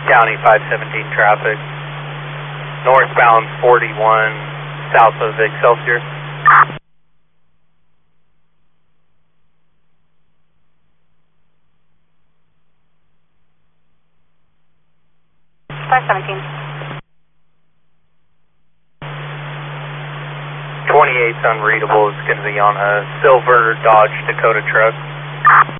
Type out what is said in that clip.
County 517 traffic. Northbound 41 south of Excelsior. Twenty-eight's unreadable. It's going to be on a silver Dodge Dakota truck.